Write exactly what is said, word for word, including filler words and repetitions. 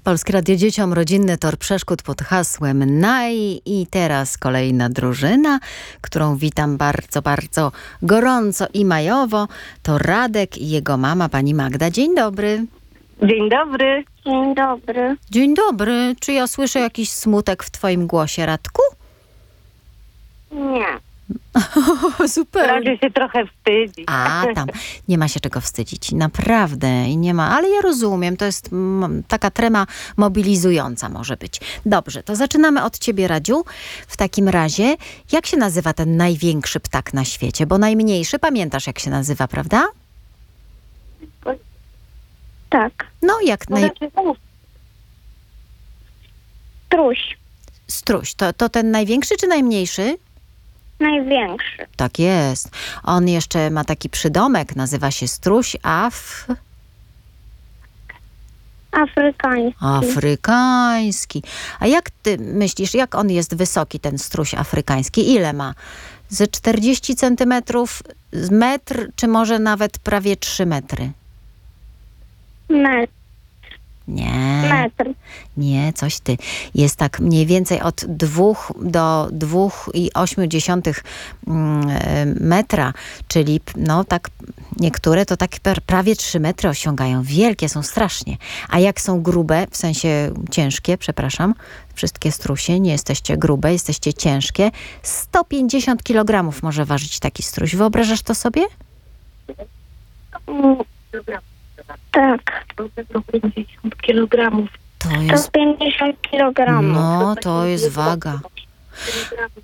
Polskie Radio Dzieciom, rodzinny tor przeszkód pod hasłem Naj. I teraz kolejna drużyna, którą witam bardzo, bardzo gorąco i majowo. To Radek i jego mama, pani Magda. Dzień dobry. Dzień dobry. Dzień dobry. Dzień dobry. Czy ja słyszę jakiś smutek w twoim głosie, Radku? Nie. Super. Raczej się trochę wstydzi. A, tam. Nie ma się czego wstydzić. Naprawdę. I nie ma. Ale ja rozumiem. To jest mm, taka trema mobilizująca może być. Dobrze, to zaczynamy od ciebie, Radziu. W takim razie, jak się nazywa ten największy ptak na świecie? Bo najmniejszy, pamiętasz jak się nazywa, prawda? Tak. No, jak naj... Struś. Struś. To, to ten największy czy najmniejszy? Największy. Tak jest. On jeszcze ma taki przydomek, nazywa się struś af... Afrykański. Afrykański. A jak ty myślisz, jak on jest wysoki, ten struś afrykański? Ile ma? Ze czterdzieści centymetrów, z metr, czy może nawet prawie trzy metry? Metr. Nie. Metr. Nie, coś ty. Jest tak mniej więcej od dwóch do dwóch i ośmiu dziesiątych metra, czyli no tak niektóre to tak prawie trzy metry osiągają. Wielkie są strasznie. A jak są grube, w sensie ciężkie, przepraszam, wszystkie strusie, nie jesteście grube, jesteście ciężkie, sto pięćdziesiąt kilogramów może ważyć taki struś. Wyobrażasz to sobie? Mm, tak. sto pięćdziesiąt kilogramów. To To jest, pięćdziesiąt kilogramów. no to jest waga.